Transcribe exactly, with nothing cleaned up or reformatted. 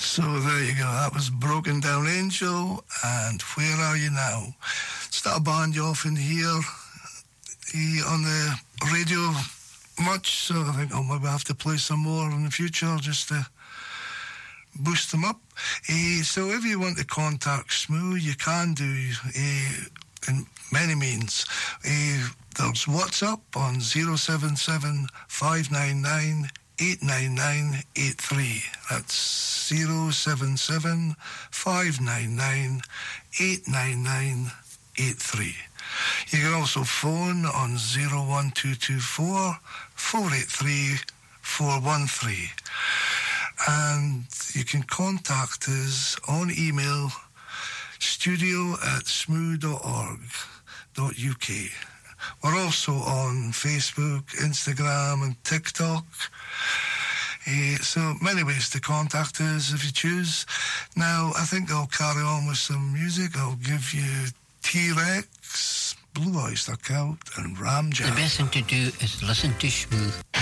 So there you go. That was Broken Down Angel and Where Are You Now? It's not a band you often hear eh, on the radio much, so I think I'll maybe have to play some more in the future just to boost them up. Uh, so if you want to contact Smooth, you can do uh, in many means. Uh, there's WhatsApp on zero seven seven, five nine nine, eight nine nine eight three. That's zero seven seven, five nine nine, eight nine nine eight three. You can also phone on zero one two two four, four eight three, four one three. And you can contact us on email, studio at smooth dot org dot U K. We're also on Facebook, Instagram and TikTok. Uh, so many ways to contact us if you choose. Now, I think I'll carry on with some music. I'll give you T-Rex, Blue Oyster Cult and Ram Jam. The best thing to do is listen to Smooth.